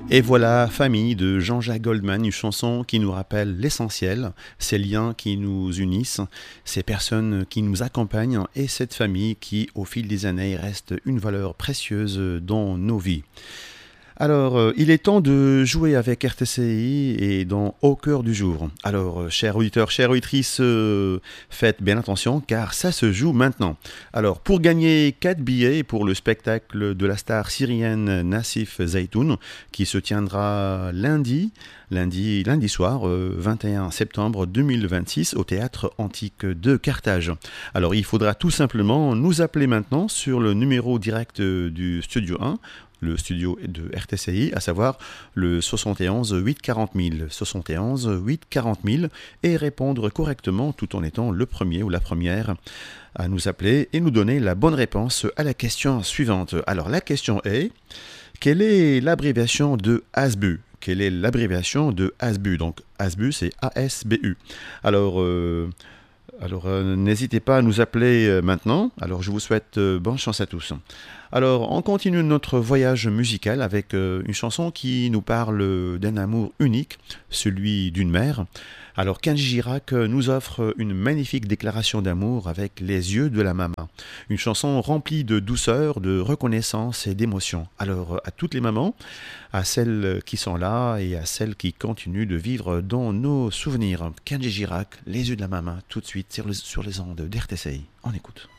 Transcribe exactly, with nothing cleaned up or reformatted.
Et voilà, Famille de Jean-Jacques Goldman, une chanson qui nous rappelle l'essentiel, ces liens qui nous unissent, ces personnes qui nous accompagnent et cette famille qui, au fil des années, reste une valeur précieuse dans nos vies. Alors, euh, il est temps de jouer avec R T C I et dans Au cœur du jour. Alors, euh, chers auditeurs, chères auditrices, euh, faites bien attention car ça se joue maintenant. Alors, pour gagner quatre billets pour le spectacle de la star syrienne Nassif Zaytoun qui se tiendra lundi, lundi, lundi soir, euh, vingt et un septembre deux mille vingt-six au Théâtre Antique de Carthage. Alors, il faudra tout simplement nous appeler maintenant sur le numéro direct du Studio un, le studio de R T C I, à savoir le soixante et onze huit quarante mille, soixante et onze huit quarante mille, et répondre correctement tout en étant le premier ou la première à nous appeler et nous donner la bonne réponse à la question suivante. Alors la question est, quelle est l'abréviation de A S B U ? Quelle est l'abréviation de A S B U ? Donc A S B U, c'est A S B U. Alors... Euh, Alors, euh, n'hésitez pas à nous appeler euh, maintenant. Alors, je vous souhaite euh, bonne chance à tous. Alors, on continue notre voyage musical avec euh, une chanson qui nous parle d'un amour unique, celui d'une mère. Alors, Kenji Girac nous offre une magnifique déclaration d'amour avec les yeux de la maman. Une chanson remplie de douceur, de reconnaissance et d'émotion. Alors, à toutes les mamans, à celles qui sont là et à celles qui continuent de vivre dans nos souvenirs. Kenji Girac, les yeux de la maman, tout de suite sur les, sur les ondes d'R T C I. On écoute.